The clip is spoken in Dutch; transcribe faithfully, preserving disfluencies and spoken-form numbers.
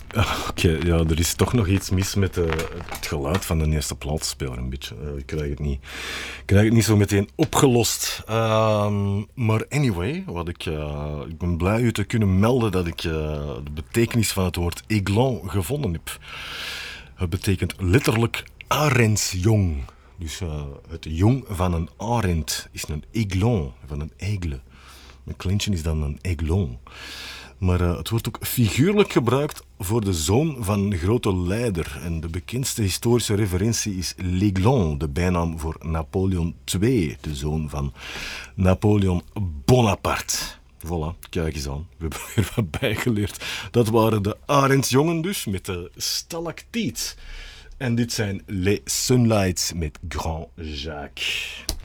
Oké, okay, ja, er is toch nog iets mis met uh, het geluid van de eerste plaatspeler een beetje. Uh, ik, krijg het niet, ik krijg het niet zo meteen opgelost. Uh, maar anyway, wat ik, uh, ik ben blij u te kunnen melden dat ik uh, de betekenis van het woord aiglon gevonden heb. Het betekent letterlijk arendsjong. Dus uh, het jong van een arend is een aiglon, van een aigle. Een kleintje is dan een aiglon. Maar uh, het wordt ook figuurlijk gebruikt voor de zoon van een grote leider. En de bekendste historische referentie is l'Aiglon, de bijnaam voor Napoleon de Tweede, de zoon van Napoleon Bonaparte. Voilà, kijk eens aan. We hebben er wat bijgeleerd. Dat waren de arendsjongen dus, met de stalactiet. En dit zijn Les Sunlights met Grand Jacques.